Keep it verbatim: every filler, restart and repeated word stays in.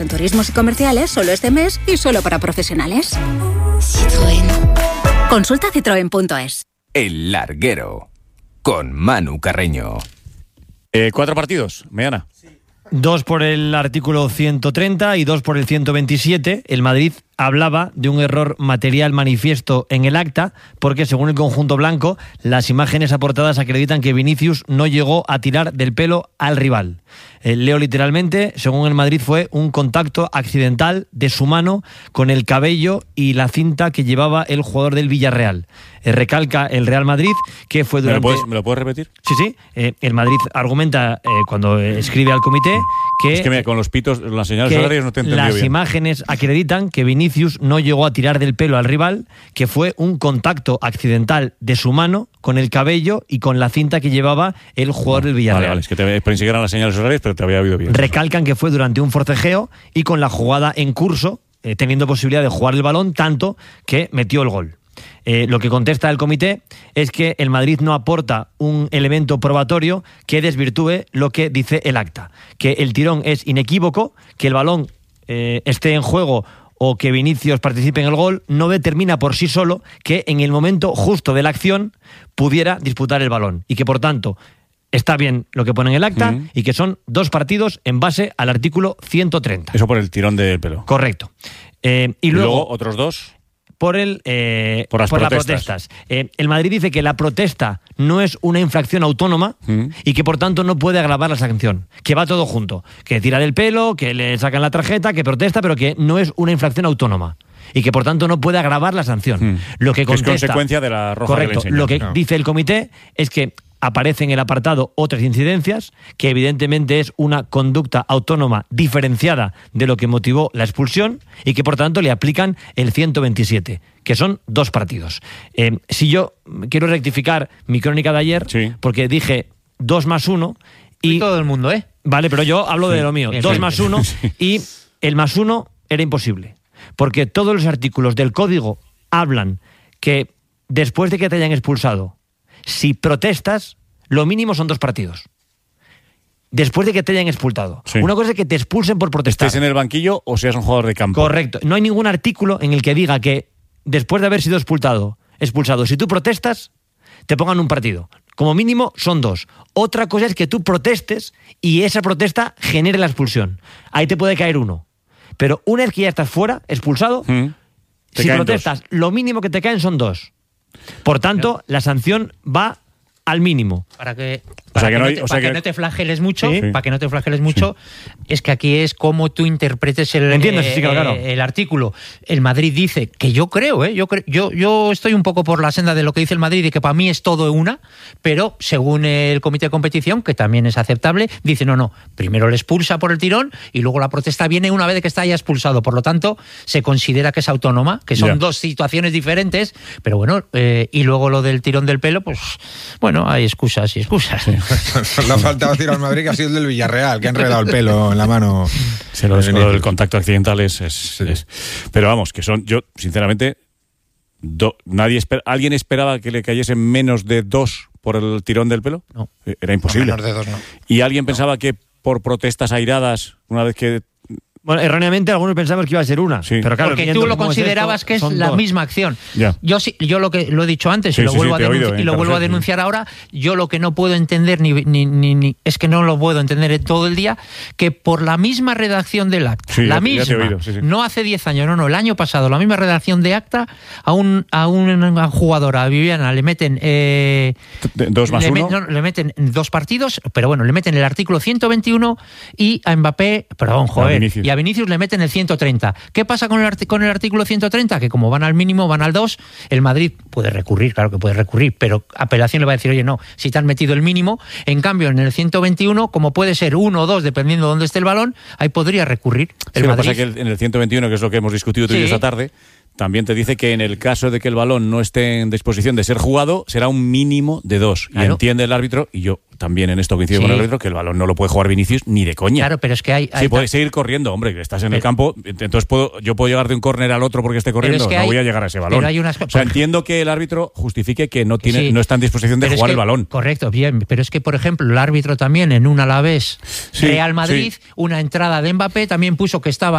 En turismos y comerciales, solo este mes y solo para profesionales. Citroën. Consulta citroen punto es. El Larguero, con Manu Carreño. Eh, ¿Cuatro partidos, Meana? Dos por el artículo ciento treinta y dos por el ciento veintisiete. El Madrid hablaba de un error material manifiesto en el acta porque, según el conjunto blanco, las imágenes aportadas acreditan que Vinicius no llegó a tirar del pelo al rival. Eh, leo literalmente, según el Madrid fue un contacto accidental de su mano con el cabello y la cinta que llevaba el jugador del Villarreal. Eh, recalca el Real Madrid que fue durante... ¿Me lo puedes, ¿me lo puedes repetir? Sí, sí. Eh, el Madrid argumenta eh, cuando escribe al comité que... Es que mira, con los pitos, las señales horarias no te he entendido las bien. imágenes acreditan que Vinicius no llegó a tirar del pelo al rival, que fue un contacto accidental de su mano con el cabello y con la cinta que llevaba el jugador del Villarreal. Vale, vale, es que te, pensé que eran las señales horarias, pero te había oído bien. Recalcan que fue durante un forcejeo y con la jugada en curso, eh, teniendo posibilidad de jugar el balón, tanto que metió el gol. Eh, lo que contesta el comité es que el Madrid no aporta un elemento probatorio que desvirtúe lo que dice el acta, que el tirón es inequívoco, que el balón eh, esté en juego o que Vinicius participe en el gol no determina por sí solo que en el momento justo de la acción pudiera disputar el balón y que por tanto está bien lo que pone en el acta uh-huh. y que son dos partidos en base al artículo ciento treinta. Eso por el tirón del pelo. Correcto. Eh, y, y luego, luego otros dos... Por, el, eh, por las por protestas. Las protestas. Eh, el Madrid dice que la protesta no es una infracción autónoma mm. y que por tanto no puede agravar la sanción. Que va todo junto. Que tira del pelo, que le sacan la tarjeta, que protesta, pero que no es una infracción autónoma. Y que por tanto no puede agravar la sanción. Mm. Lo que, contesta, que es consecuencia de la roja. Correcto. Que lo que no. dice el comité es que aparece en el apartado otras incidencias, que evidentemente es una conducta autónoma diferenciada de lo que motivó la expulsión y que por tanto le aplican el ciento veintisiete, que son dos partidos. Eh, si yo quiero rectificar mi crónica de ayer, sí. porque dije dos más uno y... y todo el mundo, ¿eh? Vale, pero yo hablo sí. de lo mío. Bien, dos sí. más uno sí. y el más uno era imposible. Porque todos los artículos del código hablan que después de que te hayan expulsado, si protestas, lo mínimo son dos partidos. Después de que te hayan expulsado. Sí. Una cosa es que te expulsen por protestar. Estés en el banquillo o seas un jugador de campo. Correcto. No hay ningún artículo en el que diga que después de haber sido expulsado, expulsado, si tú protestas, te pongan un partido. Como mínimo son dos. Otra cosa es que tú protestes y esa protesta genere la expulsión. Ahí te puede caer uno. Pero una vez que ya estás fuera, expulsado, mm. si protestas, dos. Lo mínimo que te caen son dos. Por tanto, no. la sanción va al mínimo. Para que, para o sea que, que, no, hay, no, te, o sea para que, que no te flageles mucho, ¿sí? para que no te flageles mucho, sí. es que aquí es como tú interpretes el, ¿Entiendes? eh, Sí, claro, claro. el artículo. El Madrid dice, que yo creo, ¿eh? yo, cre- yo, yo estoy un poco por la senda de lo que dice el Madrid y que para mí es todo una, pero según el comité de competición, que también es aceptable, dice no, no, primero le expulsa por el tirón y luego la protesta viene una vez que está ya expulsado. Por lo tanto, se considera que es autónoma, que son yeah. dos situaciones diferentes, pero bueno, eh, y luego lo del tirón del pelo, pues bueno, hay excusas y excusas. Sí. Le ha faltado decir al Madrid que ha sido el del Villarreal, que ha enredado el pelo en la mano. Sí, lo, lo del contacto accidental es, es, sí. es... Pero vamos, que son... Yo, sinceramente, do, nadie esper, ¿alguien esperaba que le cayesen menos de dos por el tirón del pelo? No. Era imposible. No, menos de dos, no. ¿Y alguien pensaba no. que por protestas airadas, una vez que... Bueno, erróneamente algunos pensamos que iba a ser una, sí. pero claro, porque tú lo considerabas es esto, que es la dos. misma acción. Ya. Yo sí, yo lo que lo he dicho antes sí, y lo sí, vuelvo, sí, a, denunci- oído, y lo vuelvo a denunciar ahora, yo lo que no puedo entender ni, ni, ni, ni es que no lo puedo entender todo el día, que por la misma redacción del acta, sí, la ya, misma, ya oído, sí, sí. no hace diez años, no, no, el año pasado, la misma redacción de acta, a un a una jugadora, a Viviana, le meten eh, dos más le, uno. no, le meten dos partidos, pero bueno, le meten el artículo ciento veintiuno y a Mbappé, perdón, joder, a y a Vinicius le meten el ciento treinta. ¿Qué pasa con el, art- con el artículo ciento treinta? Que como van al mínimo, van al dos, el Madrid puede recurrir, claro que puede recurrir, pero apelación le va a decir, oye, no, si te han metido el mínimo, en cambio en el ciento veintiuno, como puede ser uno o dos, dependiendo de dónde esté el balón, ahí podría recurrir el sí, Madrid. Lo que pasa es que en el ciento veintiuno, que es lo que hemos discutido tú y yo sí. esta tarde, también te dice que en el caso de que el balón no esté en disposición de ser jugado, será un mínimo de dos. Claro. Y entiende el árbitro, y yo también en esto coincido Sí. con el árbitro, que el balón no lo puede jugar Vinicius ni de coña. Claro, pero es que hay... hay Sí, puedes seguir corriendo, hombre, que estás en pero, el campo, entonces puedo, yo puedo llegar de un córner al otro porque esté corriendo, es que no hay, voy a llegar a ese balón. Pero hay unas, o sea, entiendo que el árbitro justifique que no tiene, sí, no está en disposición de pero jugar es que, el balón. Correcto, bien, pero es que, por ejemplo, el árbitro también en un Alavés Sí, Real Madrid, sí. una entrada de Mbappé, también puso que estaba